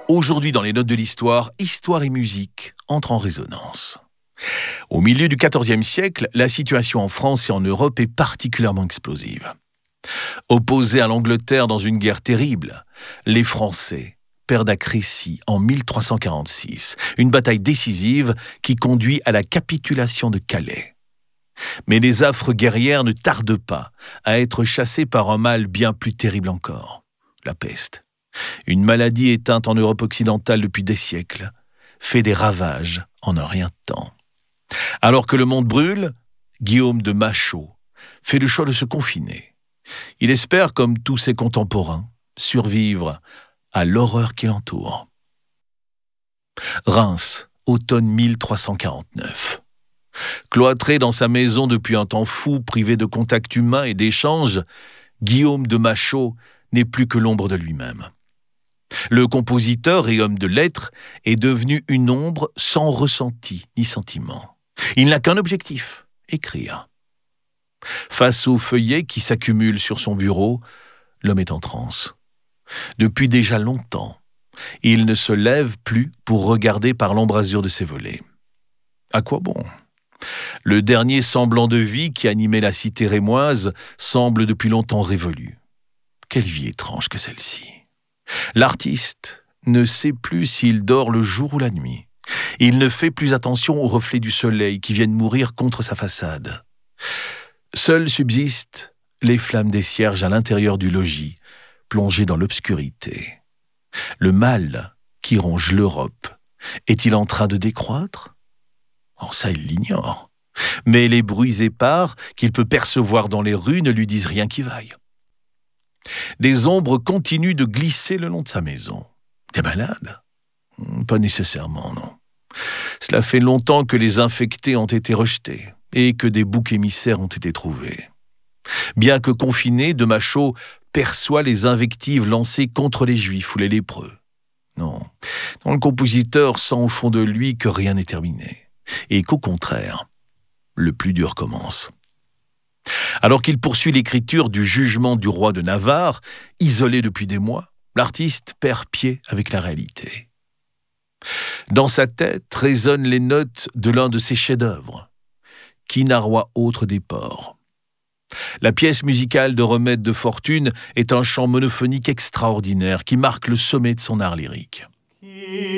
Aujourd'hui, dans les notes de l'histoire, histoire et musique entrent en résonance. Au milieu du XIVe siècle, la situation en France et en Europe est particulièrement explosive. Opposés à l'Angleterre dans une guerre terrible, les Français perdent à Crécy en 1346, une bataille décisive qui conduit à la capitulation de Calais. Mais les affres guerrières ne tardent pas à être chassées par un mal bien plus terrible encore, la peste. Une maladie éteinte en Europe occidentale depuis des siècles fait des ravages en un rien de temps. Alors que le monde brûle, Guillaume de Machaut fait le choix de se confiner. Il espère, comme tous ses contemporains, survivre à l'horreur qui l'entoure. Reims, automne 1349. Cloîtré dans sa maison depuis un temps fou, privé de contact humain et d'échanges, Guillaume de Machaut n'est plus que l'ombre de lui-même. Le compositeur et homme de lettres est devenu une ombre sans ressenti ni sentiment. Il n'a qu'un objectif, écrire. Face aux feuillets qui s'accumulent sur son bureau, l'homme est en transe. Depuis déjà longtemps, il ne se lève plus pour regarder par l'embrasure de ses volets. À quoi bon ? Le dernier semblant de vie qui animait la cité rémoise semble depuis longtemps révolu. Quelle vie étrange que celle-ci. L'artiste ne sait plus s'il dort le jour ou la nuit. Il ne fait plus attention aux reflets du soleil qui viennent mourir contre sa façade. Seules subsistent les flammes des cierges à l'intérieur du logis, plongées dans l'obscurité. Le mal qui ronge l'Europe est-il en train de décroître ? Oh, ça, il l'ignore. Mais les bruits épars qu'il peut percevoir dans les rues ne lui disent rien qui vaille. Des ombres continuent de glisser le long de sa maison. Des malades ? Pas nécessairement, non. Cela fait longtemps que les infectés ont été rejetés et que des boucs émissaires ont été trouvés. Bien que confiné, de Machaut perçoit les invectives lancées contre les Juifs ou les lépreux. Non, le compositeur sent au fond de lui que rien n'est terminé et qu'au contraire, le plus dur commence. Alors qu'il poursuit l'écriture du jugement du roi de Navarre, isolé depuis des mois, l'artiste perd pied avec la réalité. Dans sa tête résonnent les notes de l'un de ses chefs-d'œuvre, Qui n'a roi autre des porcs. La pièce musicale de Remède de Fortune est un chant monophonique extraordinaire qui marque le sommet de son art lyrique.